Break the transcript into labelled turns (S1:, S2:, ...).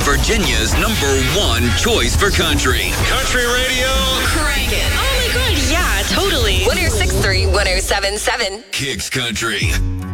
S1: Virginia's #1 choice for country.
S2: Country radio.
S3: Crank it.
S4: Oh my God, yeah, totally.
S3: 106.3, 107.7.
S1: Kicks Country.